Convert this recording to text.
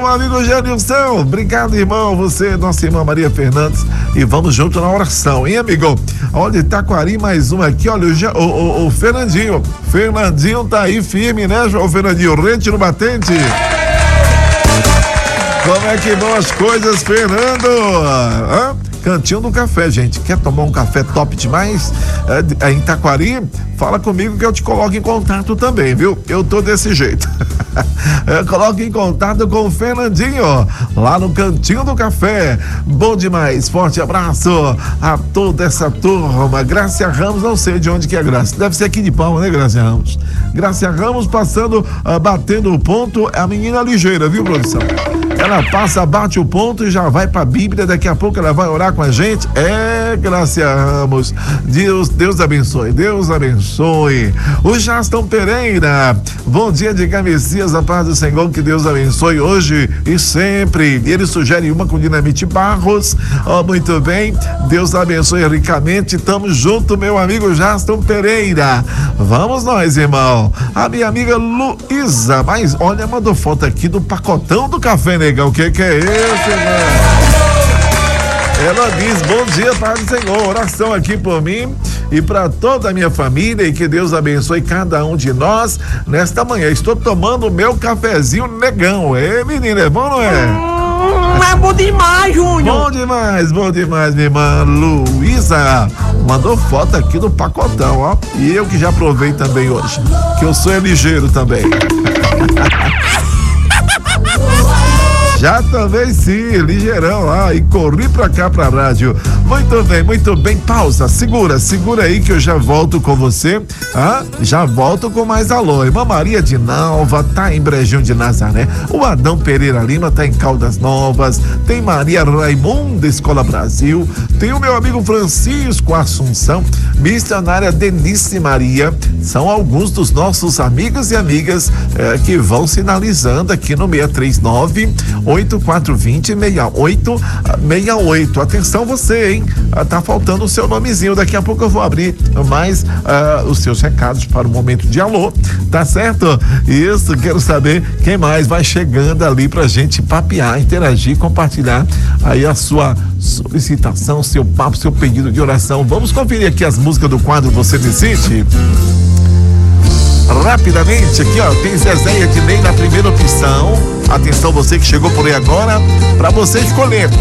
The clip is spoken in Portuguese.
meu amigo Genilson. Obrigado, irmão. Você, nossa irmã Maria Fernandes. E vamos junto na oração, hein, amigo? Olha, Itaquari, mais um aqui. Olha, o Fernandinho. Fernandinho tá aí firme, né, João Fernandinho? Rente no batente. Como é que vão as coisas, Fernando? Cantinho do Café, gente. Quer tomar um café top demais? Em Itaquari? Fala comigo que eu te coloco em contato também, viu? Eu tô desse jeito. Eu coloco em contato com o Fernandinho, lá no Cantinho do Café. Bom demais. Forte abraço a toda essa turma. Grácia Ramos, não sei de onde que é Grácia. Deve ser aqui de Palma, né, Grácia Ramos? Grácia Ramos passando, batendo o ponto. É a menina ligeira, viu, produção? Ela passa, bate o ponto e já vai pra Bíblia. Daqui a pouco ela vai orar com a gente. Grácia Ramos. Deus abençoe. Deus abençoe. O Jaston Pereira. Bom dia, diga Messias, a paz do Senhor, que Deus abençoe hoje e sempre. Ele sugere uma com Dinamite Barros. Muito bem. Deus abençoe ricamente. Tamo junto, meu amigo Jaston Pereira. Vamos nós, irmão. A minha amiga Luísa, mas olha, mandou foto aqui do pacotão do café, negão. O que é esse, irmão? Ela diz: bom dia, Pai do Senhor, oração aqui por mim e para toda a minha família, e que Deus abençoe cada um de nós nesta manhã. Estou tomando o meu cafezinho, negão. Menina, é bom, não é? É bom demais, Júnior. Bom demais, minha irmã Luísa. Mandou foto aqui do pacotão, ó. E eu que já provei também hoje, que eu sou ligeiro também. Já também sim, ligeirão lá, e corri pra cá pra rádio. Muito bem, pausa, segura aí que eu já volto com você, já volto com mais alô. Irmã Maria de Nalva tá em Brejão de Nazaré, o Adão Pereira Lima tá em Caldas Novas, tem Maria Raimunda Escola Brasil, tem o meu amigo Francisco Assunção, missionária Denise Maria, são alguns dos nossos amigos e amigas que vão sinalizando aqui no 639-8420-6868. Atenção você, hein? Tá faltando o seu nomezinho. Daqui a pouco eu vou abrir mais os seus recados para o momento de alô, tá certo? Isso, quero saber quem mais vai chegando ali pra gente papear, interagir, compartilhar aí a sua solicitação, seu papo, seu pedido de oração. Vamos conferir aqui as músicas do quadro Você Decide. Rapidamente aqui, ó, tem Zezé e Ednei na primeira opção. Atenção, você que chegou por aí agora, para você escolher